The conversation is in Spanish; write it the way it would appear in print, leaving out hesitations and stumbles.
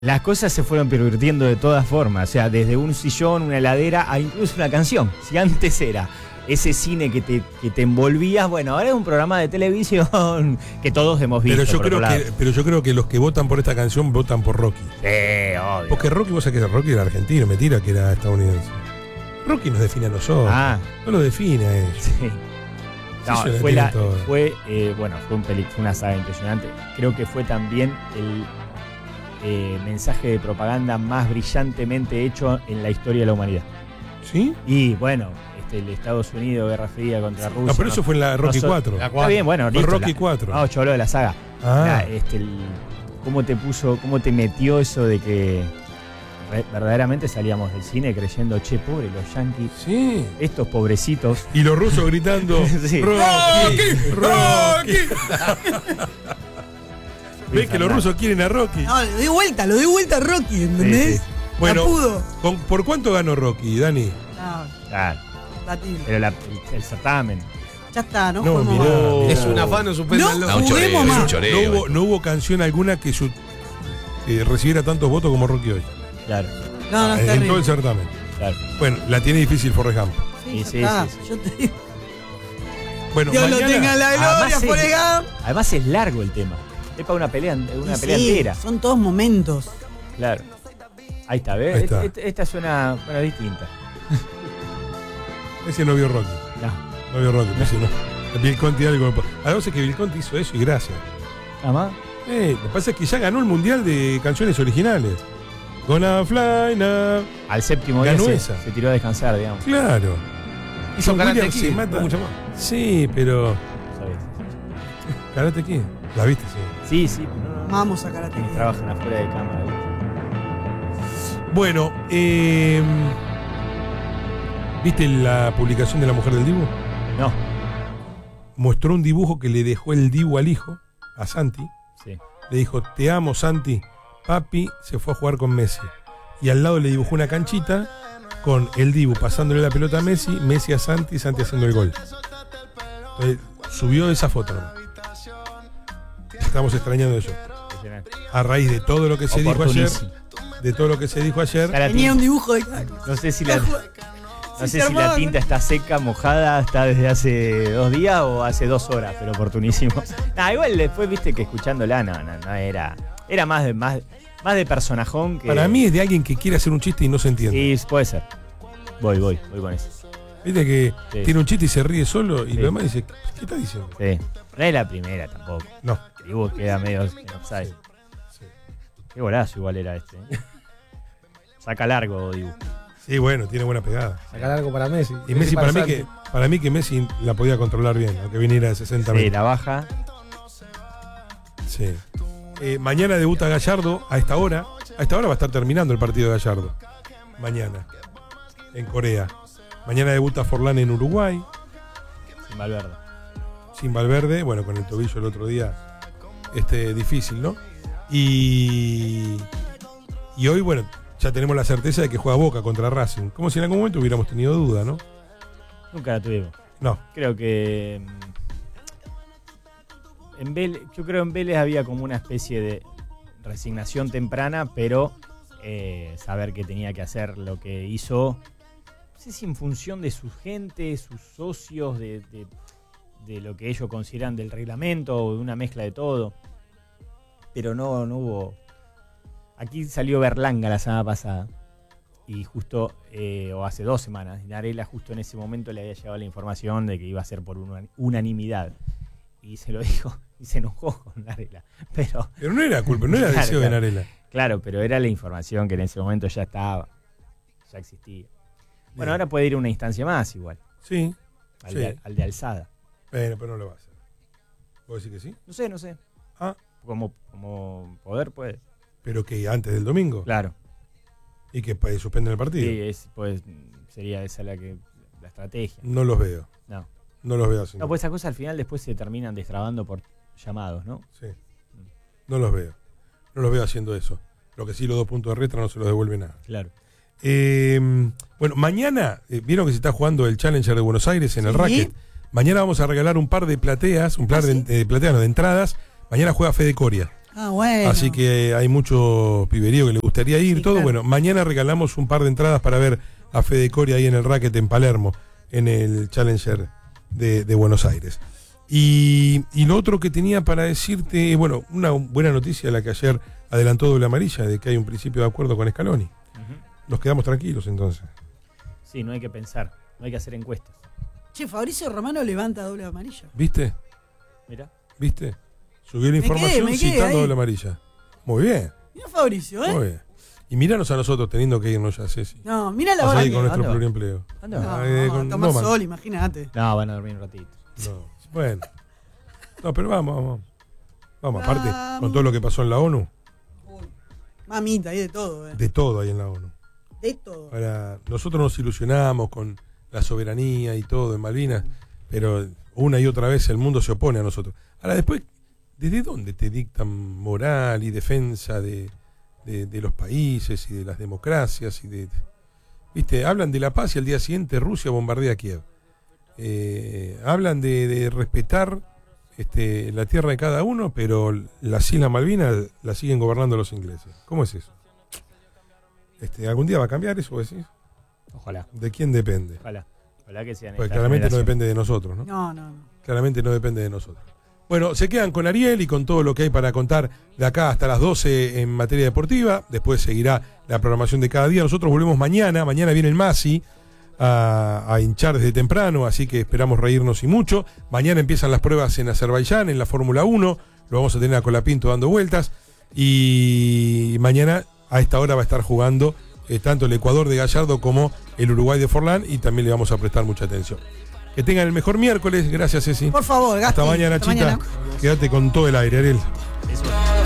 Las cosas se fueron pervirtiendo de todas formas, o sea, desde un sillón, una heladera, a incluso una canción. Si antes era ese cine que te envolvías, bueno, ahora es un programa de televisión que todos hemos visto. Pero yo creo que los que votan por esta canción votan por Rocky. Sí, obvio. Porque Rocky, vos sabés que Rocky era argentino, mentira que era estadounidense. Rocky nos define a nosotros. No lo define a ellos. Sí. No, fue una saga impresionante. Creo que fue también el mensaje de propaganda más brillantemente hecho en la historia de la humanidad. ¿Sí? Y bueno, el Estados Unidos, Guerra Fría contra Rusia. No, pero eso fue en la Rocky 4. Está bien, bueno, fue Rocky 4. No, yo hablo de la saga. ¿Cómo te metió eso de que verdaderamente salíamos del cine creyendo, che, pobre los yanquis, sí, estos pobrecitos. Y los rusos gritando, sí. ¡Rocky! ¡Rocky! ¿Ves que los rusos quieren a Rocky? No, lo di vuelta a Rocky, ¿entendés? Sí. Bueno, ¿por cuánto ganó Rocky, Dani? No, claro. Pero el certamen. Ya está, ¿no? Es un afano superar No hubo canción alguna que recibiera tantos votos como Rocky hoy. Claro. No, en todo el certamen. Claro. Bueno, la tiene difícil Forrest Gump. Sí. Yo te digo. Bueno, Dios mañana, lo tenga en la gloria, Forrest Gump. Además es largo el tema. Es para una pelea entera. Son todos momentos. Claro. Ahí está, ¿ves? Esta suena distinta. Ese no vio Rocky. No vio Rocky, pues no. Bill Conti algo. Además es que Bill Conti hizo eso y gracias. ¿Amá? Lo que pasa es que ya ganó el mundial de canciones originales. Gonna Fly Now. Al séptimo día se tiró a descansar, digamos. Claro. Hizo Karate Kid. Se mata mucho más. Sí, pero. ¿Sabes? ¿Karate Kid? ¿La viste? Sí. No. Vamos a Karate Kid. Trabajan afuera de cámara. Bueno, ¿viste la publicación de la mujer del Dibu? No. Mostró un dibujo que le dejó el Dibu al hijo, a Santi. Sí. Le dijo, te amo, Santi. Papi se fue a jugar con Messi. Y al lado le dibujó una canchita con el Dibu pasándole la pelota a Messi, Messi a Santi, Santi haciendo el gol. Entonces, subió esa foto, ¿no? Estamos extrañando eso. A raíz de todo lo que se dijo ayer. Tenía un dibujo de... No sé si la tinta está seca, mojada, está desde hace 2 días o hace 2 horas, pero oportunísimo. Igual después viste que escuchándola no era más de personajón que... Para mí es de alguien que quiere hacer un chiste y no se entiende. Sí, puede ser. Voy con eso. Viste que tiene un chiste y se ríe solo y lo demás dice, ¿qué está diciendo? Sí. No es la primera tampoco. No. Y vos queda medio offside. Sí. Qué golazo igual era este. Saca largo, Dibu. Sí, bueno, tiene buena pegada. Saca largo para Messi. Y Messi para mí que Messi la podía controlar bien, aunque viniera de 60 metros. Sí, la baja. Sí. Mañana debuta Gallardo a esta hora. A esta hora va a estar terminando el partido de Gallardo. Mañana. En Corea. Mañana debuta Forlán en Uruguay. Sin Valverde. Bueno, con el tobillo el otro día. Difícil, ¿no? Y hoy, bueno, ya tenemos la certeza de que juega Boca contra Racing. Como si en algún momento hubiéramos tenido duda, ¿no? Nunca la tuvimos. No. Creo que en Vélez había como una especie de resignación temprana, pero saber que tenía que hacer lo que hizo, no sé si en función de su gente, sus socios, de lo que ellos consideran del reglamento o de una mezcla de todo. Pero no hubo... Aquí salió Berlanga la semana pasada y justo, o hace 2 semanas, Narela justo en ese momento le había llegado la información de que iba a ser por unanimidad. Y se lo dijo y se enojó con Narela. Pero no era culpa, no era deseo de Narela. Claro, pero era la información que en ese momento ya estaba, ya existía. Bueno, ahora puede ir a una instancia más igual. Sí. Al de alzada. Pero no lo va a hacer. ¿Vos decís que sí? No sé. Ah. Como poder puede. Pero que antes del domingo. Claro. Y que suspenden el partido. Sí, sería esa la estrategia. No los veo. No los veo así. No, pues esas cosas al final después se terminan destrabando por llamados, ¿no? Sí. No los veo. No los veo haciendo eso. Lo que sí, los 2 puntos de retro no se los devuelve nada. Claro. Bueno, mañana, vieron que se está jugando el Challenger de Buenos Aires en el Racket. Mañana vamos a regalar un par de plateas, de entradas. Mañana juega Fede Coria. Ah, bueno. Así que hay mucho piberío que le gustaría ir. Sí, todo claro. bueno. Mañana regalamos un par de entradas para ver a Fede Coria ahí en el Racket en Palermo, en el Challenger de Buenos Aires. Y lo otro que tenía para decirte, bueno, una buena noticia la que ayer adelantó Doble Amarilla, de que hay un principio de acuerdo con Scaloni. Nos quedamos tranquilos entonces. Sí, no hay que pensar, no hay que hacer encuestas. Che, Fabricio Romano levanta doble amarilla. ¿Viste? Mirá. ¿Viste? Subió la Me información quedé citando ahí. Doble Amarilla. Muy bien, Mira Fabricio, muy bien. Y míranos a nosotros teniendo que irnos ya, Ceci. No, mira la Vas hora. ahí con nuestro ¿Ando? pluriempleo. ¿Ando? No, tomar no, man. sol, imagínate. No, van a dormir un ratito. No, bueno. No, pero vamos. Vamos, aparte, con todo lo que pasó en la ONU, Mamita, hay de todo, de todo hay en la ONU. De todo. Ahora, nosotros nos ilusionamos con la soberanía y todo en Malvinas, pero una y otra vez el mundo se opone a nosotros. Ahora, después, ¿desde dónde te dictan moral y defensa de los países y de las democracias? ¿Viste? Hablan de la paz y al día siguiente Rusia bombardea Kiev. Hablan de respetar la tierra de cada uno, pero las Islas Malvinas las siguen gobernando los ingleses. ¿Cómo es eso? ¿Algún día va a cambiar eso, decís? Ojalá, ¿De quién depende? ojalá que sean Pues esta claramente no generación. depende de nosotros, ¿no? No. Claramente no depende de nosotros. Bueno, se quedan con Ariel y con todo lo que hay para contar de acá hasta las 12 en materia deportiva. Después seguirá la programación de cada día. Nosotros volvemos mañana. Mañana viene el Masi a hinchar desde temprano, así que esperamos reírnos y mucho. Mañana empiezan las pruebas en Azerbaiyán, en la Fórmula 1. Lo vamos a tener a Colapinto dando vueltas. Y mañana a esta hora va a estar jugando tanto el Ecuador de Gallardo como el Uruguay de Forlán, y también le vamos a prestar mucha atención. Que tengan el mejor miércoles. Gracias, Ceci. Por favor, Gasti. Hasta mañana, Hasta Chita. mañana. Quédate con todo el aire, Ariel. Eso.